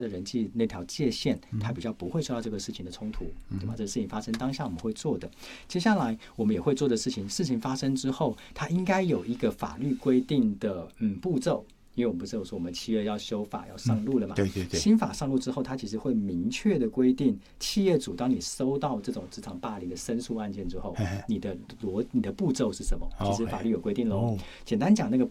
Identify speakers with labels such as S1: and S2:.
S1: 的人际那条界限，它比较不会受到这个事情的冲突，对吧？这个事情发生当下我们会做的，接下来我们也会做的事情，事情发生之后，它应该有一个法律规定的步骤。因为我们不是有说我们7月要修法要上路了嘛？
S2: 对对对。
S1: 新法上路之后，它其实会明确的规定，企业主当你收到这种职场霸凌的申诉案件之后，你的步骤是什么？其实法律有规定喽。简单讲，那个